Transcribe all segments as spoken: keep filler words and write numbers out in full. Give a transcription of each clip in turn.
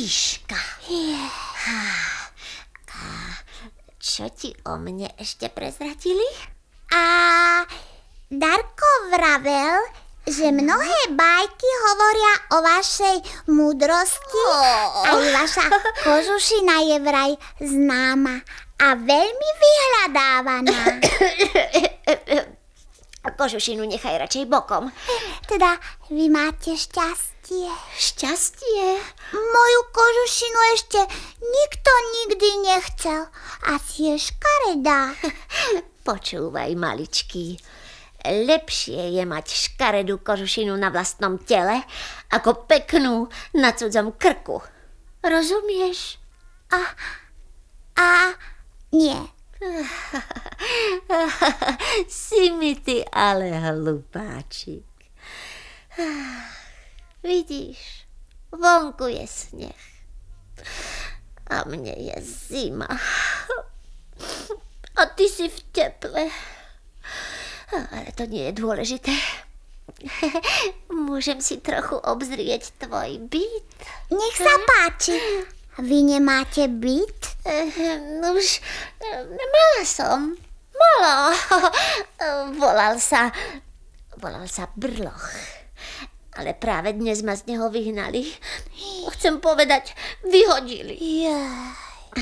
Líška. Yeah. A čo ti o mne ešte prezradili? A Darko vravel, že mnohé bajky hovoria o vašej múdrosti. Oh. Aj vaša kožušina je vraj známa a veľmi vyhľadávaná. Kožušinu nechaj radšej bokom. Teda vy máte šťastie. Šťastie? Moju kožušinu ešte nikto nikdy nechcel. Asi je škaredá. Počúvaj, maličký. Lepšie je mať škaredú kožušinu na vlastnom tele, ako peknú na cudzom krku. Rozumieš? A... a... nie. Si mi ty ale hlupáčik. Vidíš, vonku je sneh a mne je zima. A ty si v teple. Ale to nie je dôležité. Môžem si trochu obzrieť tvoj byt? Nech sa páči. Vy nemáte byt? No už mala som. Mala. Volal sa... Volal sa Brloch. Ale práve dnes ma z neho vyhnali. Chcem povedať, vyhodili. Jaj.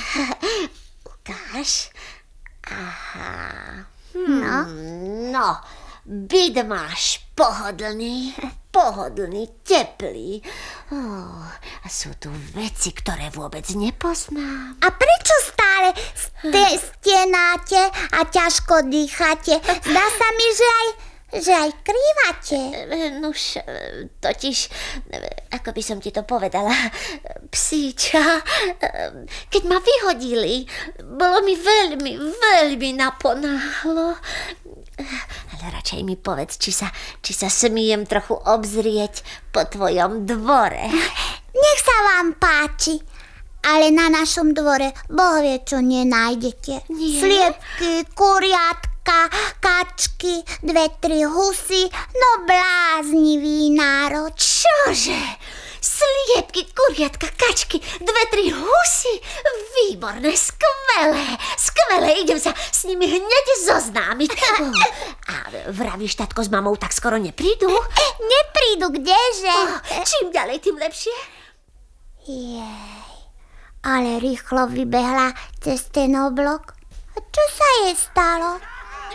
Ukáž. Aha. No. No, byt máš pohodlný, pohodlný, teplý. Oh, a sú tu veci, ktoré vôbec nepoznám. A prečo stále ste, stenáte a ťažko dýchate? Zdá sa mi, že aj, že aj krývate. Nuž, totiž, ako by som ti to povedala, psíča, keď ma vyhodili, bolo mi veľmi, veľmi naponáhlo. Ale radšej mi povedz, či sa, či sa smiem trochu obzrieť po tvojom dvore. Nech sa vám páči, ale na našom dvore Boh vie, čo nenájdete. Nie? Sliepky, kuriatka, kačky, dve, tri husy, no bláznivý národ. Čože? Sliepky, kuriatka, kačky, dve, tri husy? Výborné, skvelé, skvelé, idem sa s nimi hneď zoznámiť. Oh, a vravíš, tatko s mamou tak skoro neprídu? Neprídu, kdeže? Oh, čím ďalej, tým lepšie. Jej, ale rýchlo vybehla cez ten oblok. A čo sa jej stalo?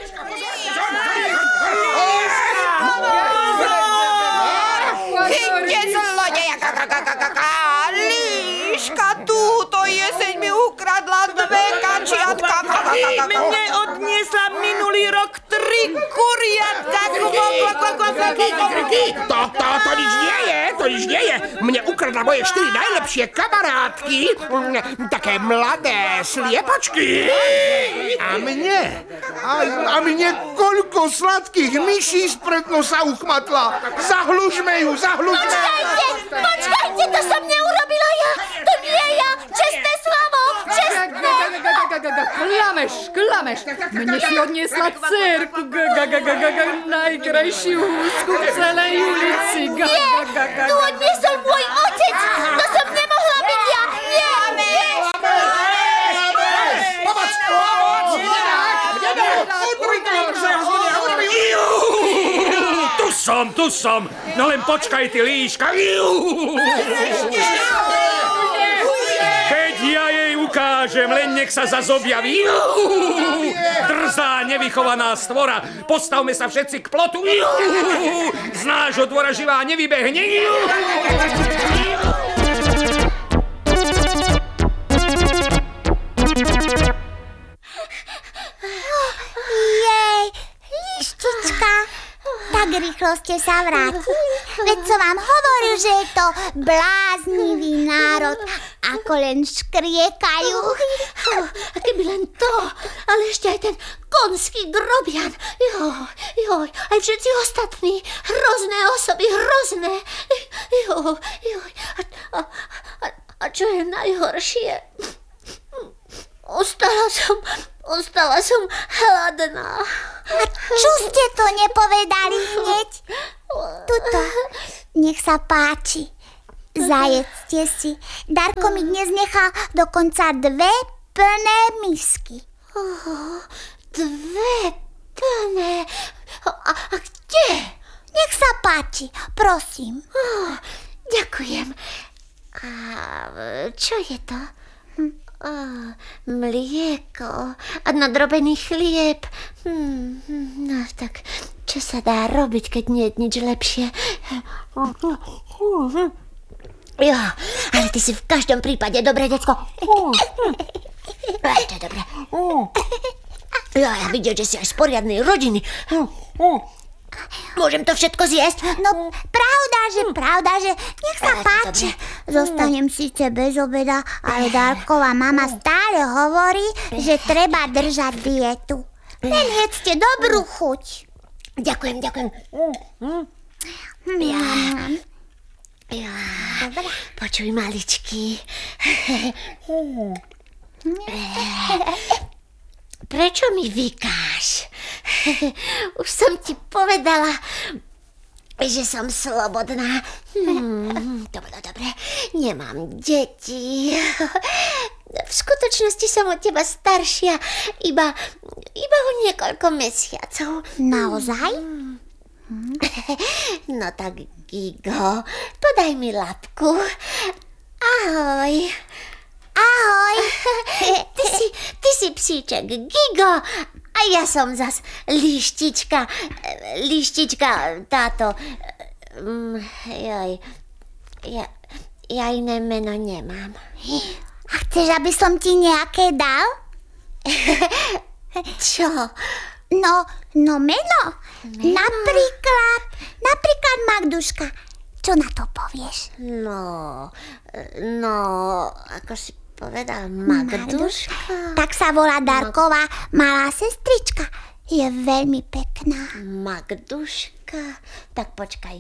Chyťte zlodeja! Líška, túto jeseň mi ukradla dve kačiatka. Mne odniesla minulý rok tri kuriatka. To, to, to nič nie je, to nič nie je. Mne ukradla moje štyri najlepšie kamarátky. Také mladé sliepočky. A mne? A, a mne koľko sladkých myší spred nosa uchmatla. Zahlužme ju, zahlužme. Počkajte, počkajte, to som neurobila ja. To nie ja, čestné slovo, čestné. Klameš, klameš. Mne si odniesla dcerku, najkrajšiu húsku v celej ulici. Nie, tu odniesol môj otec, to som nemohla byť ja. Nie, nie. Pomoc! Tu som, tu som. No len počkaj, ty líška. Keď ja jej ukážem, len nech sa zas objaví. Drzá, nevychovaná stvora. Postavme sa všetci k plotu. Z nášho dvora živá nevybehne. Jej, líštička, tak rýchlo ste sa vrátili. Veď som vám hovoril, že je to bláznivý národ, ako len škriekajú. A keby len to, ale ešte aj ten konský grobian. Joj, joj, aj všetci ostatní. Hrozné osoby, hrozné. Joj, joj. A, a, a, a čo je najhoršie? Ostala som, ostala som hladná. A čo ste to nepovedali hneď? Tuto, nech sa páči. Zajedzte si. Darko mi dnes nechal dokonca dve plné misky. Oh, dve plné. A, a kde? Nech sa páči, prosím. Oh, ďakujem. A čo je to? Hm. Oh, mlieko a nadrobený chlieb. Hm, no tak, čo sa dá robiť, keď nie je nič lepšie? Jo, ale ty si v každom prípade dobré decko. Aj, to je dobré. Jo, ja videl, že si aj z poriadnej rodiny. Môžem to všetko zjesť? No, pravda, že, pravda, že, nech sa páči. Zostanem síce bez obeda, ale Darková mama stále hovorí, že treba držať dietu. Len jedzte dobrú chuť. Ďakujem, ďakujem. Ja, ja, počuj, maličký. Prečo mi vykáš? Už som ti povedala, že som slobodná. Hmm, to bolo dobre. Nemám deti. V skutočnosti som od teba staršia iba, iba o niekoľko mesiacov. Naozaj? No tak, Gigo, podaj mi labku. Ahoj. Ahoj. Ty si, ty si psíček Gigo a ja som zas Lištička. Lištička, táto. Um, joj, ja, ja iné meno nemám. A chceš, aby som ti nejaké dal? Čo? No, no meno. meno. Napríklad, napríklad Magduška. Čo na to povieš? No, no, ako si povedal, Magduška. Tak sa volá Darková malá sestrička. Je veľmi pekná. Magduška? Tak počkaj.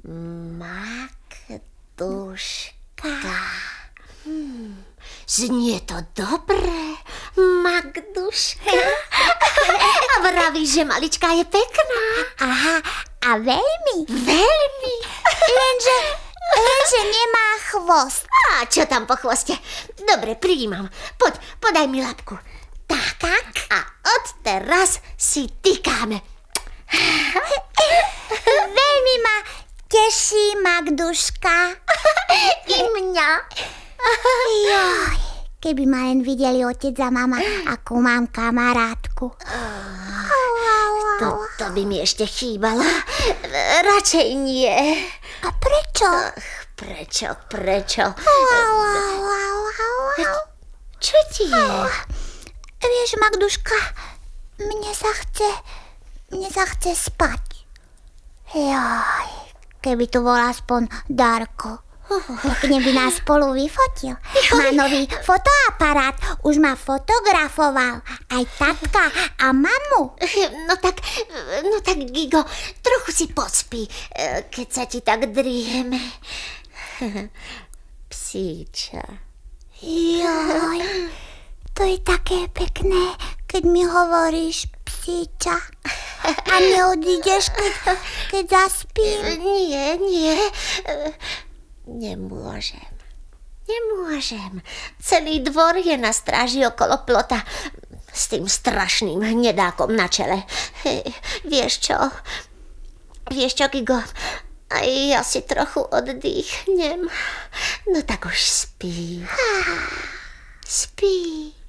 Magduška. Hmm, znie to dobre. Magduška. A vravíš, že malička je pekná. Aha, a veľmi. Veľmi. Lenže, lenže nemá chvost. A čo tam po chvoste? Dobre, prijímam. Poď, podaj mi labku. Tak, tak. A od teraz si tykáme. Veľmi ma teší Magduška. I mňa. Joj, keby ma len videli otec a mama, ako mám kamarátku. To, to by mi ešte chýbalo. Radšej nie. A prečo? Ach, prečo, prečo? Čo ti je? Vieš, Magduška, mne sa chce, mne sa chce spať. Joj, keby tu bol aspoň Darko. Pekne by nás spolu vyfotil. Má nový fotoaparát, už ma fotografoval. Aj tatka a mamu. No tak, no tak, Gigo, trochu si pospí, keď sa ti tak drieme. Psíča. Joj, to je také pekné, keď mi hovoríš psíča. A neodídeš, keď, keď zaspím. Nie, nie. Nemôžem. Nemôžem. Celý dvor je na stráži okolo plota s tým strašným hnedákom na čele. Hej, vieš čo? Vieš čo, Gigo? Aj ja si trochu oddychnem. No tak už spí. Spí.